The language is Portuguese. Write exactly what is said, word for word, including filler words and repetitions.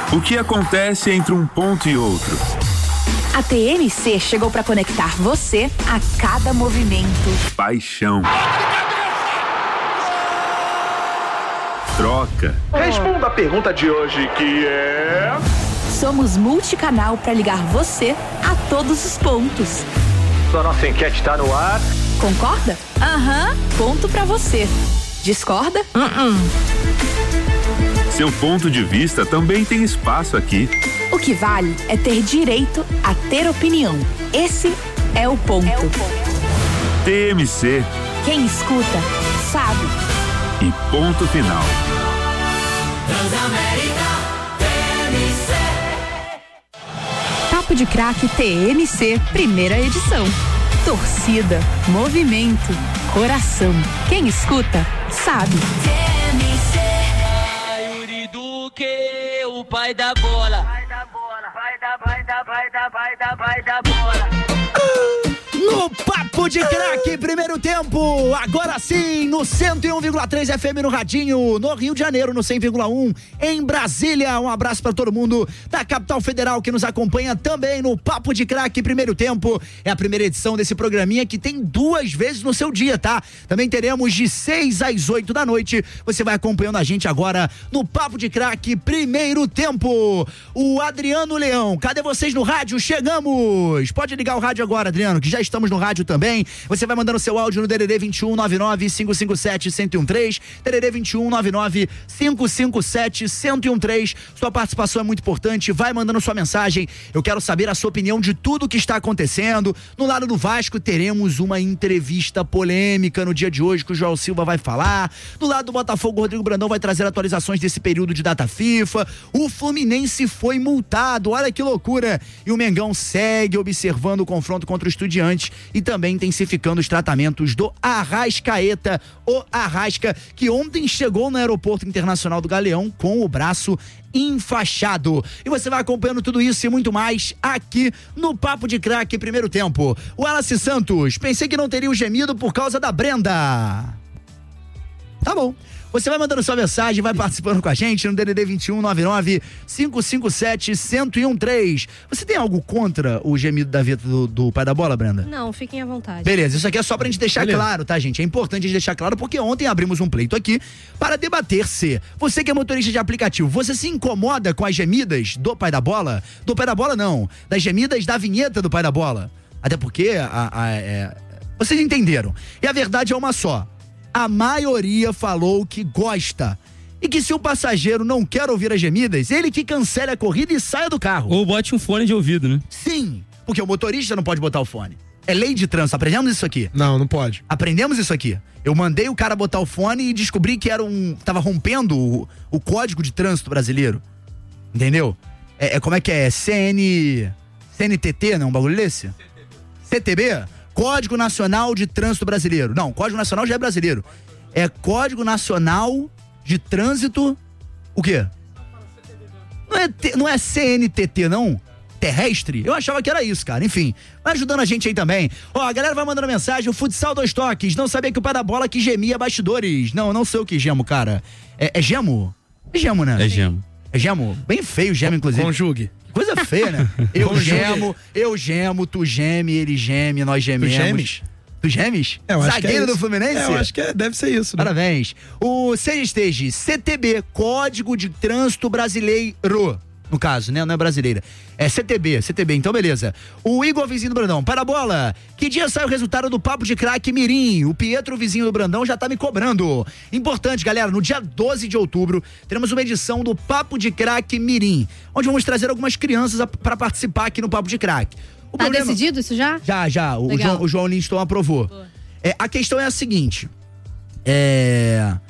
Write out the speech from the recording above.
O que acontece entre um ponto e outro? A T M C chegou para conectar você a cada movimento. Paixão. Troca. Responda a pergunta de hoje, que é... Somos multicanal para ligar você a todos os pontos. A nossa enquete está no ar. Concorda? Aham, uhum. Ponto para você. Discorda? Uh-uh. Seu ponto de vista também tem espaço aqui. O que vale é ter direito a ter opinião. Esse é o ponto. É o ponto. T M C. Quem escuta, sabe. E ponto final. Transamérica T M C. Papo de Craque T M C, primeira edição. Torcida, movimento, coração. Quem escuta, sabe. T M C. Yuri Duque, o pai da bola. Vai da bola, vai da, vai da, vai da, vai da, vai da bola. No Papo de Craque, primeiro tempo, agora sim, no cento e um vírgula três F M no Radinho, no Rio de Janeiro, no cem vírgula um, em Brasília. Um abraço para todo mundo da capital federal que nos acompanha também no Papo de Craque, primeiro tempo. É a primeira edição desse programinha que tem duas vezes no seu dia, tá? Também teremos de seis às oito da noite. Você vai acompanhando a gente agora no Papo de Craque, primeiro tempo. O Adriano Leão, cadê vocês no rádio? Chegamos! Pode ligar o rádio agora, Adriano, que já estamos no rádio também. Você vai mandando seu áudio no D D D vinte e um, nove nove, cinco cinco sete, um zero um três, D D D vinte e um, nove nove, cinco cinco sete, um zero um três. Sua participação é muito importante, vai mandando sua mensagem. Eu quero saber a sua opinião de tudo que está acontecendo. No lado do Vasco teremos uma entrevista polêmica no dia de hoje que o João Silva vai falar. Do lado do Botafogo, o Rodrigo Brandão vai trazer atualizações desse período de data FIFA. O Fluminense foi multado, olha que loucura. E o Mengão segue observando o confronto contra o Estudiantes e também intensificando os tratamentos do Arrascaeta, o Arrasca, que ontem chegou no aeroporto internacional do Galeão com o braço enfaixado. E você vai acompanhando tudo isso e muito mais aqui no Papo de Craque, primeiro tempo. O Wallace Santos, pensei que não teria o gemido por causa da Brenda. Tá bom. Você vai mandando sua mensagem, vai participando com a gente no D D D vinte e um, nove nove, cinco cinco sete, um zero um três. Você tem algo contra o gemido da vida do, do pai da bola, Brenda? Não, fiquem à vontade. Beleza, isso aqui é só pra gente deixar Beleza. claro, tá, gente? É importante a gente deixar claro porque ontem abrimos um pleito aqui para debater se você que é motorista de aplicativo, você se incomoda com as gemidas do pai da bola? Do pai da bola não, das gemidas da vinheta do pai da bola. Até porque a, a, é... vocês entenderam. E a verdade é uma só. A maioria falou que gosta. E que se o passageiro não quer ouvir as gemidas, ele que cancele a corrida e saia do carro. Ou bote um fone de ouvido, né? Sim, porque o motorista não pode botar o fone. É lei de trânsito, aprendemos isso aqui? Não, não pode. Aprendemos isso aqui. Eu mandei o cara botar o fone e descobri que era um... tava rompendo o, o código de trânsito brasileiro. Entendeu? É, é como é que é? C N... C N T T, não? Um bagulho desse? C T B? Código Nacional de Trânsito Brasileiro. Não, Código Nacional já é brasileiro. É Código Nacional de Trânsito... O quê? Não é, T, não é C N T T, não? Terrestre? Eu achava que era isso, cara. Enfim, vai ajudando a gente aí também. Ó, a galera vai mandando mensagem. O Futsal Dois Toques. Não sabia que o pai da bola que gemia bastidores. Não, não sei o que gemo, cara. É, é gemo? É gemo, né? É gemo. É gemo? Bem feio o gemo, inclusive. Conjugue. Coisa feia, né? Eu gemo, eu gemo, tu geme, ele geme, nós gememos. Tu gemes? Tu gemes? É, eu acho Zagueiro que é do Fluminense? É, eu acho que é, deve ser isso, né? Parabéns. O Stage C T B, Código de Trânsito Brasileiro. No caso, né? Não é brasileira. É C T B, C T B, então beleza. O Igor, vizinho do Brandão. Para a bola, que dia sai o resultado do Papo de Craque Mirim? O Pietro, vizinho do Brandão, já tá me cobrando. Importante, galera, no dia doze de outubro, teremos uma edição do Papo de Craque Mirim, onde vamos trazer algumas crianças para participar aqui no Papo de Craque. O tá problema... decidido isso já? Já, já. O João, o João Linston aprovou. É, a questão é a seguinte. É...